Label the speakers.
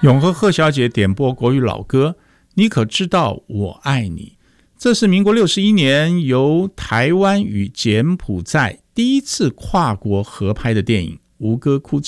Speaker 1: 永和贺小姐点播国语老歌《你可知道我爱你》，这是民国61年由台湾与柬埔寨第一次跨国合拍的电影《吴哥窟